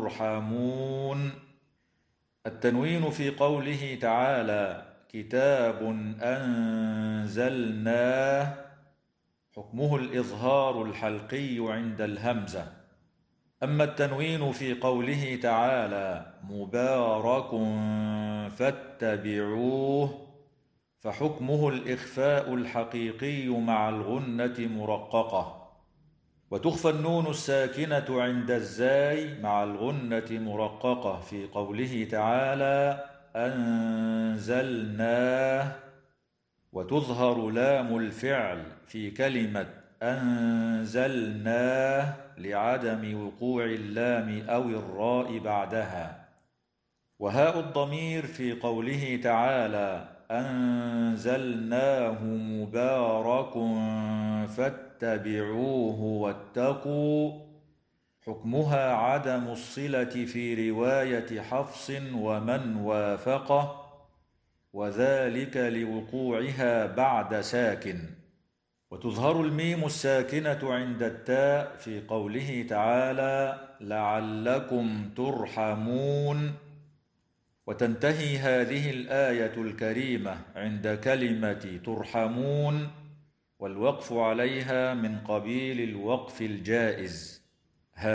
ترحمون. التنوين في قوله تعالى كتاب أنزلناه حكمه الإظهار الحلقي عند الهمزة. أما التنوين في قوله تعالى مبارك فاتبعوه فحكمه الإخفاء الحقيقي مع الغنة مرققة. وتخفى النون الساكنة عند الزاي مع الغنة مرققة في قوله تعالى أنزلناه. وتظهر لام الفعل في كلمة أنزلناه لعدم وقوع اللام أو الراء بعدها. وهاء الضمير في قوله تعالى أنزلناه مبارك فاتبعوه واتقوا حكمها عدم الصلة في رواية حفص ومن وافقه، وذلك لوقوعها بعد ساكن. وتظهر الميم الساكنة عند التاء في قوله تعالى لعلكم ترحمون. وتنتهي هذه الآية الكريمة عند كلمة ترحمون، والوقف عليها من قبيل الوقف الجائز.